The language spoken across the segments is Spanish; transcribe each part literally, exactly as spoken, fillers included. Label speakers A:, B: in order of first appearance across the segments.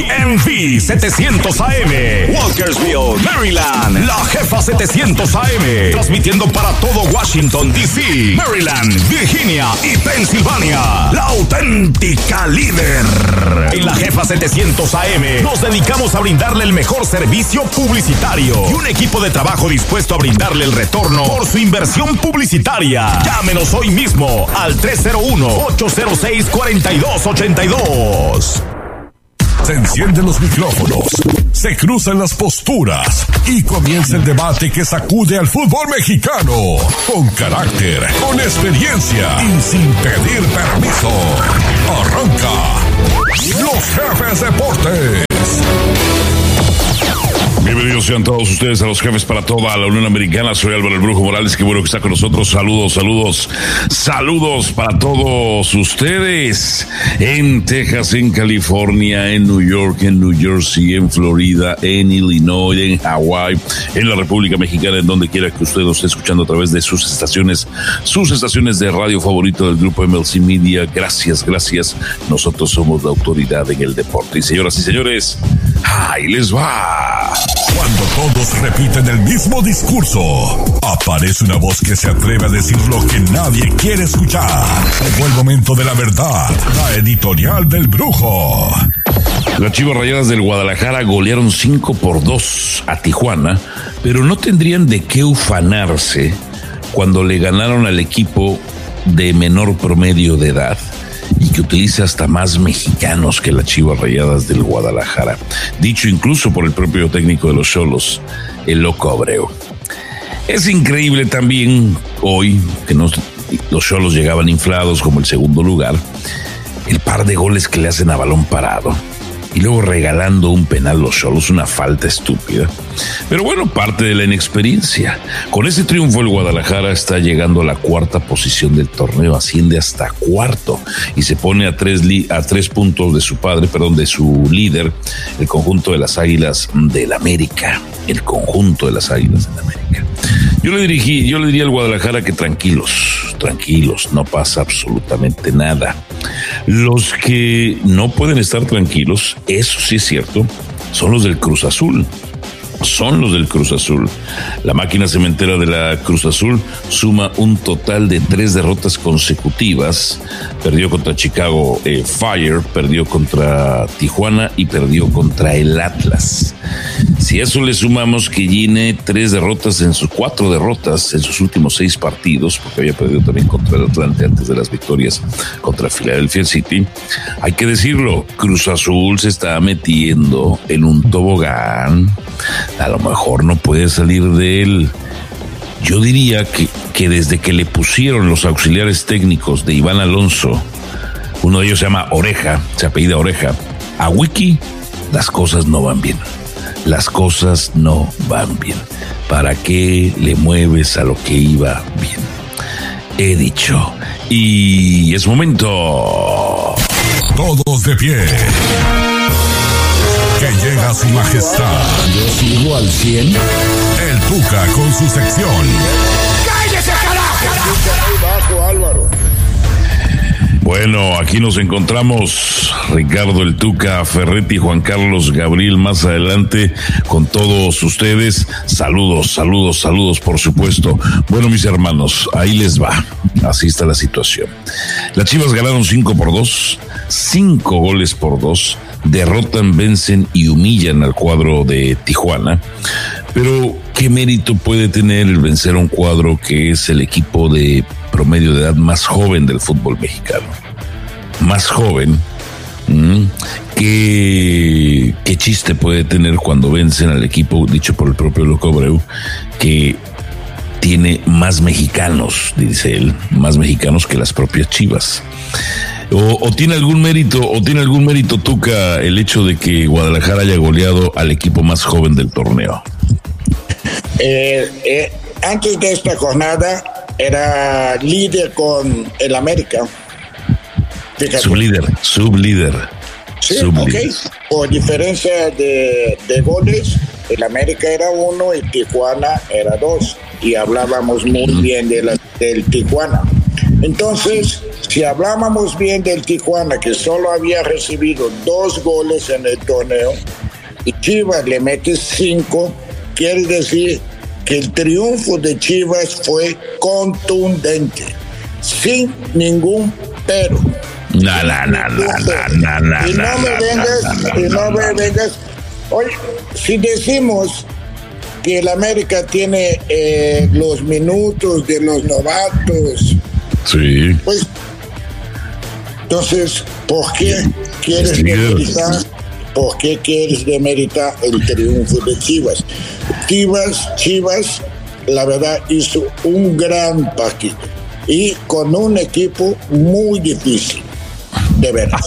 A: M V setecientos A M, Walkersville, Maryland. La Jefa setecientos A M, transmitiendo para todo Washington, D C, Maryland, Virginia y Pensilvania. La auténtica líder. En La Jefa setecientos A M nos dedicamos a brindarle el mejor servicio publicitario y un equipo de trabajo dispuesto a brindarle el retorno por su inversión publicitaria. Llámenos hoy mismo al tres cero uno, ocho cero seis, cuatro dos ocho dos.
B: Se encienden los micrófonos, se cruzan las posturas y comienza el debate que sacude al fútbol mexicano. Con carácter, con experiencia y sin pedir permiso. Arranca Los Jefes Deportes. Bienvenidos sean todos ustedes a Los Jefes para toda la Unión Americana. Soy Álvaro el Brujo Morales, qué bueno que está con nosotros. Saludos, saludos, saludos para todos ustedes en Texas, en California, en New York, en New Jersey, en Florida, en Illinois, en Hawái, en la República Mexicana, en donde quiera que usted nos esté escuchando a través de sus estaciones, sus estaciones de radio favorito del grupo M L C Media. Gracias, gracias. Nosotros somos la autoridad en el deporte. Y señoras y señores, ahí les va. Cuando todos repiten el mismo discurso, aparece una voz que se atreve a decir lo que nadie quiere escuchar. Llegó el momento de la verdad, la editorial del Brujo. Las Chivas Rayadas del Guadalajara golearon cinco por dos a Tijuana, pero no tendrían de qué ufanarse cuando le ganaron al equipo de menor promedio de edad y que utiliza hasta más mexicanos que las Chivas Rayadas del Guadalajara, dicho incluso por el propio técnico de los Xolos, el Loco Abreu. Es increíble también hoy que nos, los Xolos llegaban inflados como el segundo lugar, el par de goles que le hacen a balón parado y luego regalando un penal los Xolos, una falta estúpida. Pero bueno, parte de la inexperiencia. Con ese triunfo el Guadalajara está llegando a la cuarta posición del torneo, asciende hasta cuarto y se pone a tres, li- a tres puntos de su padre, perdón, de su líder, el conjunto de las Águilas del América, el conjunto de las Águilas del América. Yo le dirigí, yo le diría al Guadalajara que tranquilos, tranquilos, no pasa absolutamente nada. Los que no pueden estar tranquilos, eso sí es cierto, son los del Cruz Azul. Son los del Cruz Azul. La máquina cementera de la Cruz Azul suma un total de tres derrotas consecutivas. Perdió contra Chicago eh, Fire, perdió contra Tijuana y perdió contra el Atlas. Si a eso le sumamos que Gine tres derrotas en sus cuatro derrotas en sus últimos seis partidos, porque había perdido también contra el Atlante antes de las victorias contra Philadelphia City, hay que decirlo, Cruz Azul se está metiendo en un tobogán. A lo mejor no puede salir de él. Yo diría que, que desde que le pusieron los auxiliares técnicos de Iván Alonso, uno de ellos se llama Oreja, se apellida Oreja, a Wiki, las cosas no van bien. Las cosas no van bien. ¿Para qué le mueves a lo que iba bien? He dicho. Y es momento. Todos de pie. Que llega su majestad.
C: Yo sigo al cien.
B: El Tuca con su sección.
C: ¡Cállese, carajo!
D: Bajo, Álvaro.
B: Bueno, aquí nos encontramos Ricardo el Tuca Ferretti, Juan Carlos Gabriel más adelante con todos ustedes. Saludos, saludos, saludos, por supuesto. Bueno, mis hermanos, ahí les va. Así está la situación. Las Chivas ganaron cinco por dos, cinco goles por dos. Derrotan, vencen y humillan al cuadro de Tijuana. Pero, ¿qué mérito puede tener el vencer a un cuadro que es el equipo de promedio de edad más joven del fútbol mexicano? Más joven. ¿Mm? ¿Qué, qué chiste puede tener cuando vencen al equipo, dicho por el propio Loco Abreu, que tiene más mexicanos, dice él, más mexicanos que las propias Chivas? O, o tiene algún mérito, o tiene algún mérito, Tuca, el hecho de que Guadalajara haya goleado al equipo más joven del torneo.
D: Eh, eh, antes de esta jornada era líder con el América. Fíjate.
B: Sublíder, sublíder.
D: Sí,
B: sublíder.
D: ok. Por diferencia de, de goles, el América era uno y Tijuana era dos. Y hablábamos muy bien de la, del Tijuana. Entonces, si hablábamos bien del Tijuana, que solo había recibido dos goles en el torneo, y Chivas le mete cinco, quiere decir que el triunfo de Chivas fue contundente, sin ningún pero.
B: No, no, no, no, no, no,
D: y no me vengas, y no me vengas. Oye, si decimos que el América tiene eh, los minutos de los novatos,
B: sí,
D: pues, entonces, ¿por qué quieres
B: sí,
D: demeritar? ¿Por qué quieres demeritar el triunfo de Chivas? Chivas, Chivas, la verdad, hizo un gran partido y con un equipo muy difícil, de veras.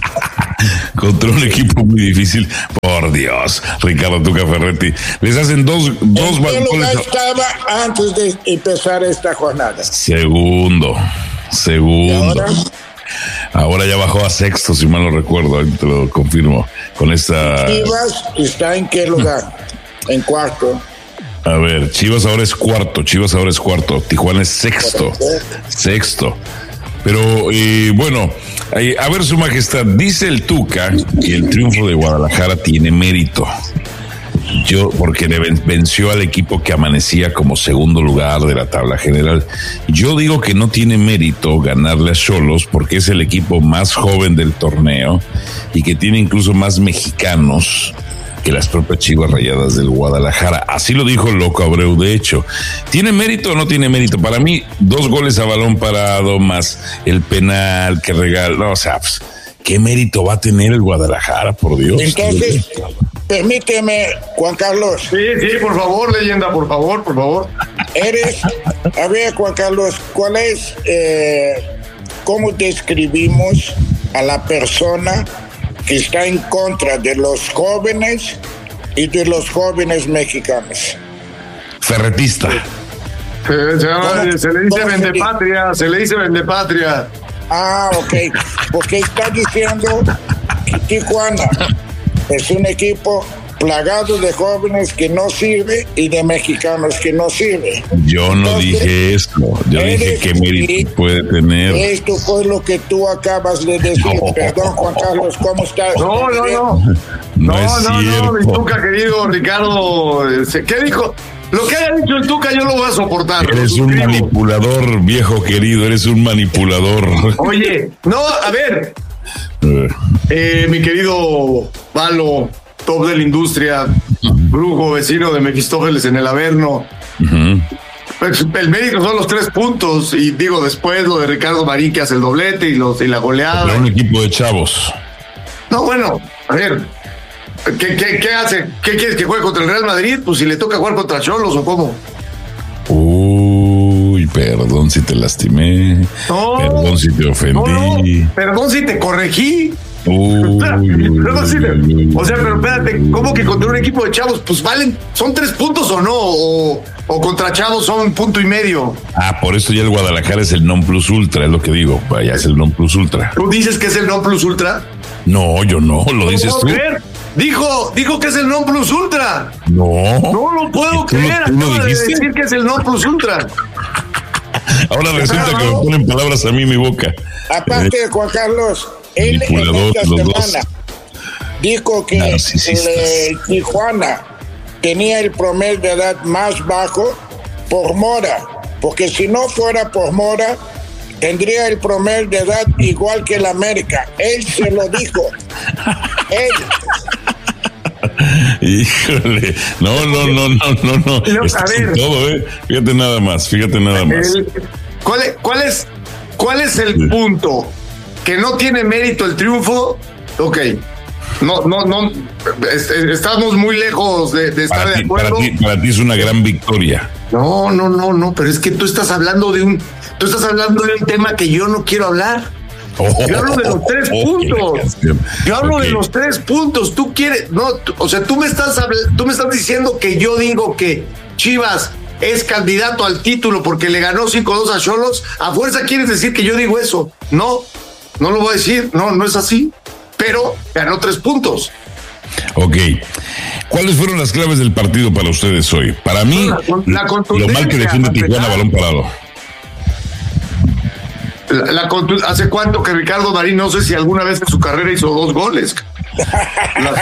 B: Contra un equipo muy difícil, por Dios, Ricardo Tuca Ferretti. Les hacen dos, dos
D: ¿En qué lugar
B: goles.
D: estaba antes de empezar esta jornada?
B: Segundo, segundo.
D: Ahora,
B: Ahora ya bajó a sexto, si mal no recuerdo, ahí te lo confirmo. Con esta.
D: Chivas está en qué lugar? En cuarto.
B: A ver, Chivas ahora es cuarto, Chivas ahora es cuarto, Tijuana es sexto, sexto. Pero eh, bueno, eh, a ver, Su Majestad, dice el Tuca que el triunfo de Guadalajara tiene mérito. Yo, porque le ven- venció al equipo que amanecía como segundo lugar de la tabla general. Yo digo que no tiene mérito ganarle a Xolos porque es el equipo más joven del torneo y que tiene incluso más mexicanos que las propias Chivas Rayadas del Guadalajara. Así lo dijo el Loco Abreu, de hecho. ¿Tiene mérito o no tiene mérito? Para mí, dos goles a balón parado, más el penal que regaló, no, o sea, pues, ¿qué mérito va a tener el Guadalajara, por Dios?
D: Entonces, permíteme, Juan Carlos.
E: Sí, sí, por favor, leyenda, por favor, por favor.
D: Eres, a ver, Juan Carlos, ¿cuál es, eh, cómo describimos a la persona que está en contra de los jóvenes y de los jóvenes mexicanos?
B: Ferretista.
E: Se, se llama-
D: ¿Cómo?
E: se le dice
D: ¿Cómo se
E: vendepatria, se le dice vendepatria.
D: Ah, ok, porque está diciendo que Tijuana es un equipo plagado de jóvenes que no sirve y de mexicanos que no sirve.
B: Yo no
D: Entonces,
B: dije eso. Yo dije
D: eres-
B: qué mérito puede tener.
D: Esto fue lo que tú acabas de decir.
B: No.
D: Perdón, Juan Carlos, ¿cómo estás?
E: No, no, no.
B: No,
E: No,
B: es
E: no, no,
B: cierto.
E: mi Tuca, querido Ricardo. eh, ¿Qué dijo? Lo que haya dicho el Tuca yo lo voy a soportar.
B: Eres
E: lo
B: un
E: suscribo.
B: manipulador, viejo querido, eres un manipulador.
E: Oye, no, a ver,
B: Eh,
E: eh, mi querido Valo, top de la industria, brujo, vecino de Mefistófeles en el Averno.
B: ujú.
E: Pues, el mérito son los tres puntos, y digo después lo de Ricardo Marín que hace el doblete y, los, y la goleada.
B: Para un equipo de chavos.
E: No, bueno, a ver, ¿qué, qué, qué hace? ¿Qué quieres que juegue contra el Real Madrid? Pues si le toca jugar contra Xolos o cómo.
B: Uy, perdón si te lastimé.
E: No.
B: Perdón si te
E: No, no,
B: ofendí.
E: perdón si te corregí.
B: Uy,
E: Perdón si te-
B: uy, uy,
E: o sea, pero espérate, ¿cómo que contra un equipo de chavos? Pues valen, ¿son tres puntos o no? O, o contra chavos son punto y medio.
B: Ah, por eso ya el Guadalajara es el non plus ultra, es lo que digo. Vaya, es el non plus ultra.
E: ¿Tú dices que es el non plus ultra?
B: No, yo no, lo dices
E: ¿Puedo
B: tú.
E: creer? Dijo, dijo que es el non plus ultra.
B: No.
E: No lo puedo
B: ¿Tú lo-
E: creer.
B: tú lo
E: Acaba de
B: dijiste?
E: decir que es el non plus ultra.
B: Ahora resulta que me ponen palabras a mí en mi boca.
D: Aparte, Juan Carlos, él en
B: Manipulador,
D: esta
B: los dos.
D: semana dijo que
B: Narcisistas.
D: el Tijuana tenía el promedio de edad más bajo por Mora, porque si no fuera por Mora, tendría el promedio de edad igual que el América. Él se lo dijo. Él.
B: Híjole, no, no, no, no, no, no.
E: No, a
B: Estás en
E: ver.
B: todo, ¿eh? Fíjate nada más, fíjate nada más.
E: El- ¿cuál, es, cuál, es, ¿Cuál es el
B: Sí.
E: punto? ¿Que no tiene mérito el triunfo? Ok. No, no, no. es- es- estamos muy lejos de, de estar
B: Para
E: de
B: ti, para,
E: acuerdo.
B: ti, para ti es una gran victoria.
E: No, no, no, no. Pero es que tú estás hablando de un. Tú estás hablando de un tema que yo no quiero hablar. Yo hablo de los tres
B: Oh,
E: puntos.
B: qué canción.
E: Yo hablo de
B: Ok.
E: los tres puntos. Tú quieres, no, tú- o sea, tú me estás habl- tú me estás diciendo que yo digo que Chivas es candidato al título porque le ganó cinco dos a Xolos. A fuerza quieres decir que yo digo eso. No, no lo voy a decir. No, no es así. Pero ganó tres puntos.
B: Ok. ¿Cuáles fueron las claves del partido para ustedes hoy? Para mí,
E: La con- la
B: lo
E: contundencia,
B: mal que defiende
E: la
B: Tijuana
E: pegada.
B: balón parado.
E: La, la contu- ¿Hace cuánto que Ricardo Marín, no sé si alguna vez en su carrera hizo dos goles? La...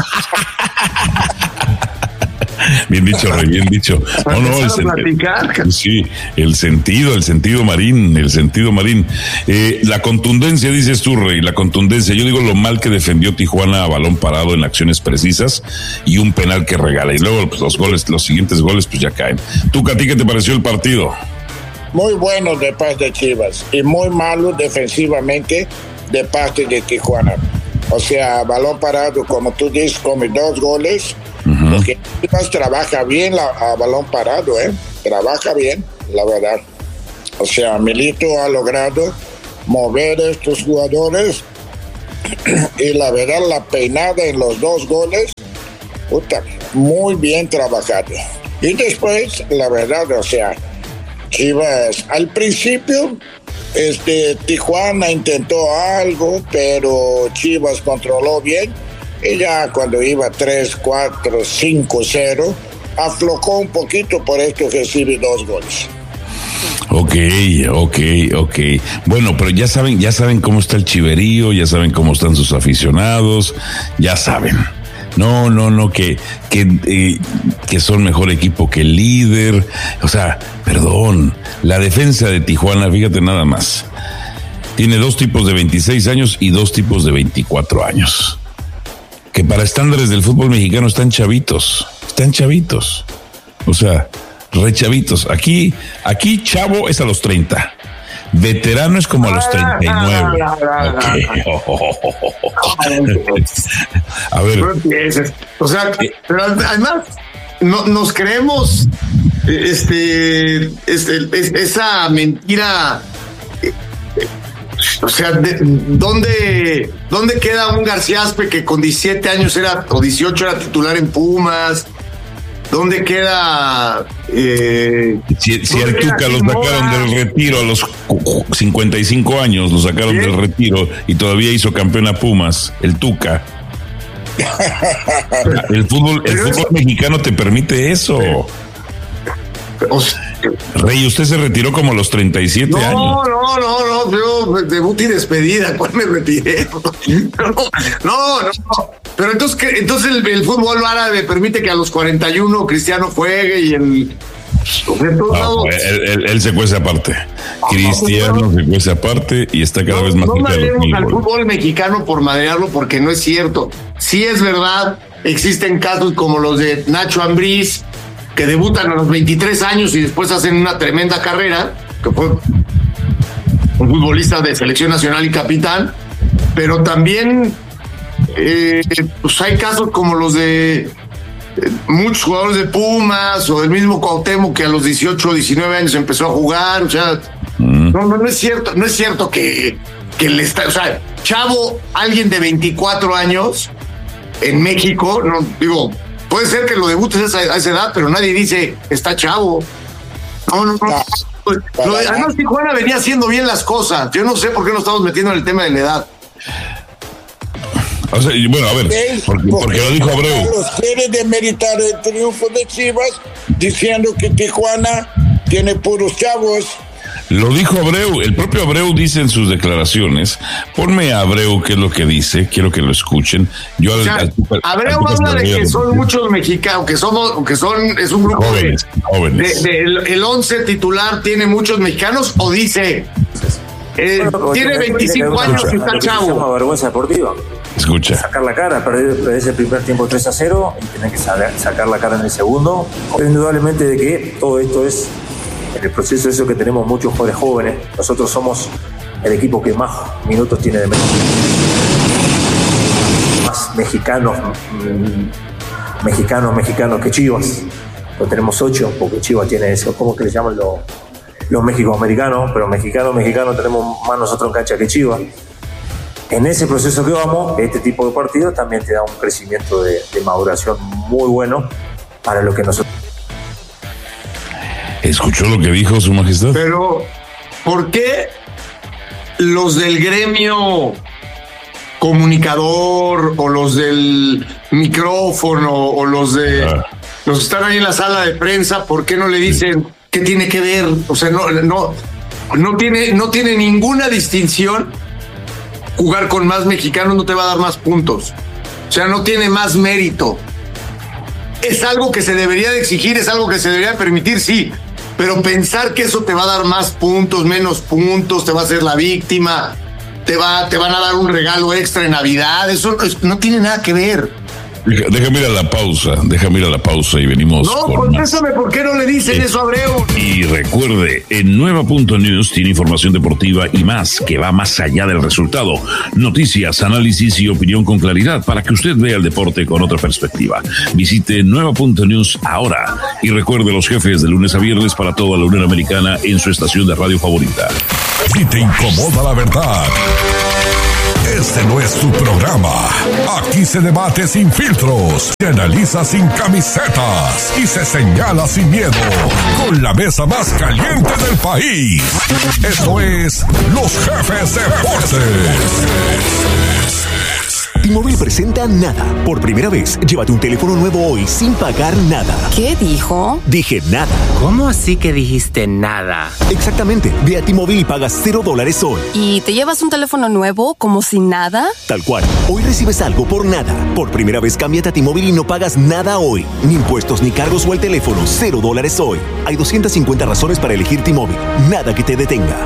B: Bien dicho, Rey, bien dicho. No, no, el sentido, sí, el sentido, el sentido Marín, el sentido Marín. Eh, la contundencia, dices tú, Rey, la contundencia. Yo digo lo mal que defendió Tijuana a balón parado en acciones precisas y un penal que regala. Y luego pues, los goles, los siguientes goles, pues ya caen. ¿Tú, Cati, qué te pareció el partido?
D: Muy bueno de parte de Chivas y muy malo defensivamente de parte de Tijuana. O sea, balón parado, como tú dices, come dos goles. Uh-huh. Porque Chivas trabaja bien la, a balón parado, ¿eh? Trabaja bien, la verdad. O sea, Milito ha logrado mover a estos jugadores y la verdad, la peinada en los dos goles, puta, muy bien trabajado. Y después, la verdad, o sea, Chivas, al principio, este, Tijuana intentó algo, pero Chivas controló bien. Y ya cuando iba tres, cuatro, cinco, cero, aflojó un poquito, por esto recibe dos goles.
B: Ok, ok, ok. Bueno, pero ya saben, ya saben cómo está el chiverío, ya saben cómo están sus aficionados, ya saben. No, no, no, que, que, eh, que son mejor equipo que el líder. O sea, perdón, la defensa de Tijuana, fíjate nada más. Tiene dos tipos de veintiséis años y dos tipos de veinticuatro años. Que para estándares del fútbol mexicano están chavitos, están chavitos, o sea, re chavitos. Aquí, aquí chavo es a los treinta, veterano es como a los treinta y nueve. Okay. Oh, oh, oh, oh. A ver.
E: O sea, pero además no, nos creemos este, este, esa mentira. O sea, de, ¿dónde, ¿dónde queda un García Aspe que con diecisiete años era, o dieciocho era titular en Pumas? ¿Dónde queda? Eh,
B: si si al Tuca lo sacaron del retiro a los cincuenta y cinco años, lo sacaron ¿sí? del retiro y todavía hizo campeón a Pumas, el Tuca. El fútbol, el fútbol mexicano te permite eso. O sea, Rey, usted se retiró como a los treinta y siete
E: no,
B: años.
E: No, no, no, no, yo debut y despedida, ¿cuál me retiré? No, no, no. Pero entonces, ¿qué? Entonces el, el fútbol árabe permite que a los cuarenta y uno Cristiano juegue y el...
B: No, él, él, él se cuece aparte. No, Cristiano no, se cuece aparte y está cada
E: no,
B: vez más
E: no
B: cerca de los
E: al fútbol mexicano por madrearlo porque no es cierto. Sí es verdad, existen casos como los de Nacho Ambriz, que debutan a los veintitrés años y después hacen una tremenda carrera, que fue un futbolista de selección nacional y capitán, pero también eh, pues hay casos como los de eh, muchos jugadores de Pumas o del mismo Cuauhtémoc que a los dieciocho o diecinueve años empezó a jugar. O sea, mm. no, no, no es cierto, no es cierto que, que le está, o sea, chavo, alguien de veinticuatro años en México, no digo, puede ser que lo debutes a esa, a esa edad, pero nadie dice, está chavo. No, no, no. no. Lo de, además, Tijuana venía haciendo bien las cosas. Yo no sé por qué nos estamos metiendo en el tema de la edad.
B: O sea, bueno, a ver, porque, porque lo dijo Abreu.
D: Los quiere demeritar el triunfo de Chivas diciendo que Tijuana tiene puros chavos.
B: Lo dijo Abreu, el propio Abreu dice en sus declaraciones. Ponme a Abreu qué es lo que dice, quiero que lo escuchen. Yo
E: o sea, al, al, Abreu al, habla de que son muchos mexicanos, que somos, que son, es un grupo jóvenes, de, jóvenes. De, de, el, el once titular tiene muchos mexicanos, o dice eh, bueno, tiene veinticinco años y está chavo.
F: Una vergüenza deportiva.
B: Escucha.
F: Sacar la cara, perder, perder ese primer tiempo tres a cero y tener que saber, sacar la cara en el segundo. Pero indudablemente de que todo esto es en el proceso eso que tenemos muchos jugadores jóvenes. Nosotros somos el equipo que más minutos tiene de México. Más mexicanos, mmm, mexicanos, mexicanos que Chivas. Lo tenemos ocho, porque Chivas tiene eso, ¿cómo que le llaman los, los mexicoamericanos? Pero mexicanos, mexicanos tenemos más nosotros en cancha que Chivas. En ese proceso que vamos, este tipo de partidos también te da un crecimiento de, de maduración muy bueno para lo que nosotros...
B: ¿Escuchó lo que dijo su majestad?
E: Pero, ¿por qué los del gremio comunicador o los del micrófono o los de ah. los que están ahí en la sala de prensa, por qué no le dicen qué tiene que ver? O sea, no, no, no tiene, no tiene ninguna distinción. Jugar con más mexicanos no te va a dar más puntos. O sea, no tiene más mérito. Es algo que se debería de exigir, es algo que se debería permitir, sí. Pero pensar que eso te va a dar más puntos, menos puntos, te va a hacer la víctima, te, va, te van a dar un regalo extra en Navidad, eso no, no tiene nada que ver.
B: Deja, déjame ir a la pausa, déjame ir a la pausa y venimos.
E: No,
B: por
E: contésame,
B: más.
E: ¿por qué no le dicen
B: Eh,
E: eso a Abreu?
B: Y recuerde, en Nueva punto News tiene información deportiva y más que va más allá del resultado. Noticias, análisis y opinión con claridad para que usted vea el deporte con otra perspectiva. Visite Nueva punto News ahora y recuerde los jefes de lunes a viernes para toda la Unión Americana en su estación de radio favorita.
A: Si te incomoda la verdad, este no es tu programa. Aquí se debate sin filtros, se analiza sin camisetas y se señala sin miedo. Con la mesa más caliente del país. Esto es Los Jefes Deportes.
G: T-Mobile presenta Nada. Por primera vez, llévate un teléfono nuevo hoy sin pagar nada.
H: ¿Qué dijo?
G: Dije nada.
I: ¿Cómo así que dijiste nada?
G: Exactamente. Ve a T-Mobile y pagas cero dólares hoy.
H: ¿Y te llevas un teléfono nuevo como sin nada?
G: Tal cual. Hoy recibes algo por nada. Por primera vez, cámbiate a T-Mobile y no pagas nada hoy. Ni impuestos ni cargos o el teléfono. Cero dólares hoy. Hay doscientas cincuenta razones para elegir T-Mobile. Nada que te detenga.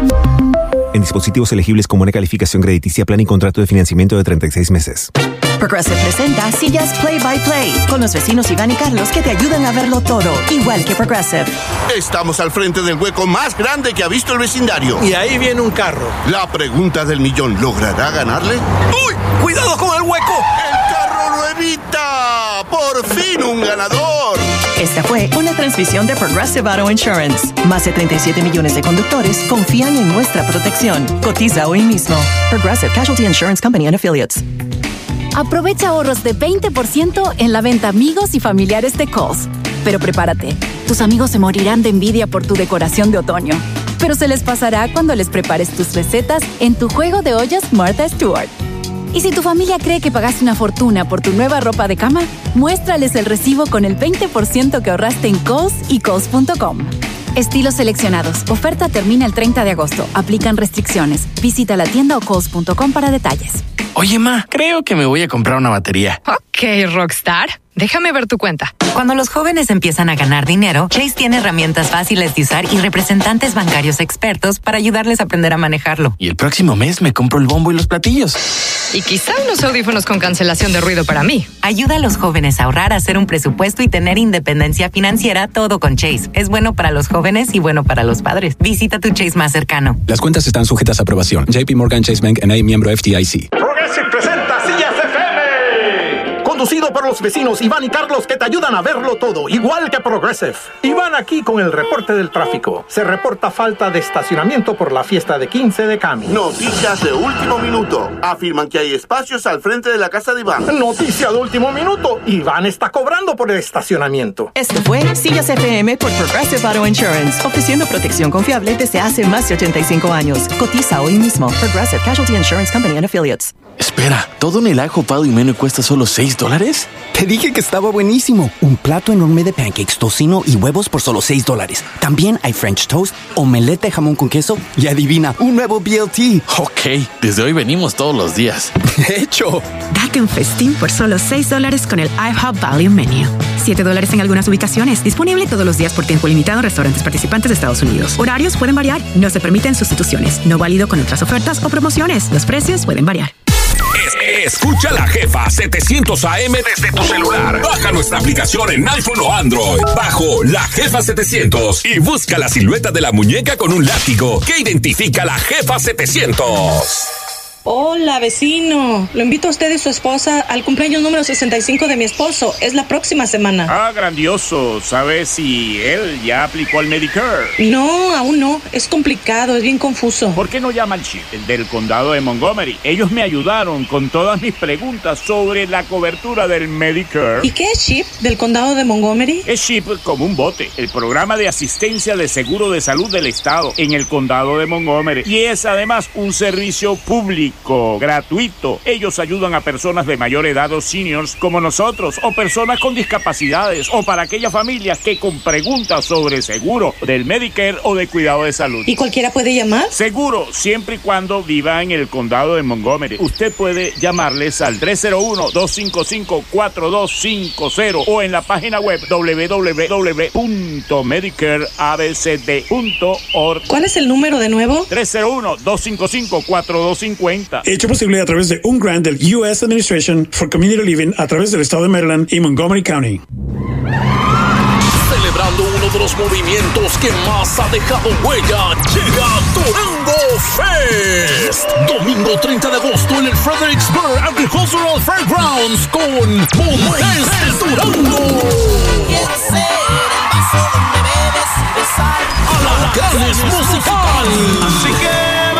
G: En dispositivos elegibles con buena calificación crediticia, plan y contrato de financiamiento de treinta y seis meses.
J: Progressive presenta Sillas Play by Play con los vecinos Iván y Carlos que te ayudan a verlo todo, igual que Progressive.
K: Estamos al frente del hueco más grande que ha visto el vecindario.
L: Y ahí viene un carro.
K: La pregunta del millón, ¿logrará ganarle?
L: ¡Uy! ¡Cuidado con el hueco!
K: ¡El carro lo evita! ¡Por fin un ganador!
J: Esta fue una transmisión de Progressive Auto Insurance. Más de treinta y siete millones de conductores confían en nuestra protección. Cotiza hoy mismo. Progressive Casualty Insurance Company and Affiliates.
M: Aprovecha ahorros de veinte por ciento en la venta amigos y familiares de Kohl's. Pero prepárate, tus amigos se morirán de envidia por tu decoración de otoño. Pero se les pasará cuando les prepares tus recetas en tu juego de ollas Martha Stewart. Y si tu familia cree que pagaste una fortuna por tu nueva ropa de cama, muéstrales el recibo con el veinte por ciento que ahorraste en Kohl's y Kohl's punto com. Estilos seleccionados. Oferta termina el treinta de agosto. Aplican restricciones. Visita la tienda o Kohl's punto com para detalles.
I: Oye, ma, creo que me voy a comprar una batería.
N: Ok, Rockstar. Déjame ver tu cuenta.
O: Cuando los jóvenes empiezan a ganar dinero, Chase tiene herramientas fáciles de usar y representantes bancarios expertos para ayudarles a aprender a manejarlo.
I: Y el próximo mes me compro el bombo y los platillos.
N: Y quizá unos audífonos con cancelación de ruido para mí.
O: Ayuda a los jóvenes a ahorrar, a hacer un presupuesto y tener independencia financiera, todo con Chase. Es bueno para los jóvenes y bueno para los padres. Visita tu Chase más cercano.
P: Las cuentas están sujetas a aprobación. J P Morgan Chase Bank N A, miembro F D I C.
Q: Progressive presenta Sillas F M. Conducido por los vecinos Iván y Carlos que te ayudan a verlo todo, igual que Progressive. Iván aquí con el reporte del tráfico. Se reporta falta de estacionamiento por la fiesta de quince de Cami.
K: Noticias de último minuto. Afirman que hay espacios al frente de la casa de Iván.
Q: Noticia de último minuto. Iván está cobrando por el estacionamiento.
J: Esto fue Sillas F M por Progressive Auto Insurance, ofreciendo protección confiable desde hace más de ochenta y cinco años. Cotiza hoy mismo. Progressive Casualty Insurance Company and Affiliates.
I: Espera, ¿todo en el ajo pado y menú cuesta solo seis dólares?
R: Te dije que estaba buenísimo. Un plato enorme de pancakes, tocino y huevos por solo seis dólares. También hay French toast, omelette de jamón con queso y adivina, un nuevo B L T.
I: Ok, desde hoy venimos todos los días.
R: De hecho.
S: Date un festín por solo seis dólares con el IHOP Value Menu. siete dólares en algunas ubicaciones. Disponible todos los días por tiempo limitado en restaurantes participantes de Estados Unidos. Horarios pueden variar. No se permiten sustituciones. No válido con otras ofertas o promociones. Los precios pueden variar.
A: Escucha La Jefa setecientos A M desde tu celular. Baja nuestra aplicación en iPhone o Android. Bajo La Jefa setecientos y busca la silueta de la muñeca con un látigo que identifica a La Jefa setecientos.
T: Hola, vecino. Lo invito a usted y su esposa al cumpleaños número sesenta y cinco de mi esposo. Es la próxima semana.
U: Ah, grandioso. ¿Sabes si él ya aplicó al Medicare?
T: No, aún no. Es complicado, es bien confuso.
U: ¿Por qué no llama al C H I P, el del condado de Montgomery? Ellos me ayudaron con todas mis preguntas sobre la cobertura del Medicare.
T: ¿Y qué es C H I P del condado de Montgomery?
U: Es C H I P como un bote, el programa de asistencia de seguro de salud del estado en el condado de Montgomery. Y es además un servicio público médico gratuito. Ellos ayudan a personas de mayor edad o seniors como nosotros, o personas con discapacidades, o para aquellas familias que con preguntas sobre seguro del Medicare o de cuidado de salud.
T: ¿Y cualquiera puede llamar?
U: Seguro, siempre y cuando viva en el condado de Montgomery. Usted puede llamarles al tres cero uno, dos cinco cinco, cuatro dos cinco cero o en la página web doble u doble u doble u punto medicare a b c d punto org.
T: ¿Cuál es el número de nuevo?
U: tres cero uno, dos cinco cinco, cuatro dos cinco cero.
C: Hecho posible a través de un grant del U S Administration for Community Living a través del estado de Maryland y Montgomery County.
L: Celebrando uno de los movimientos que más ha dejado huella, llega Durango Fest. Domingo treinta de agosto en el Fredericksburg Agricultural Fairgrounds con Montes Durango. Alacranes musical.
U: Así que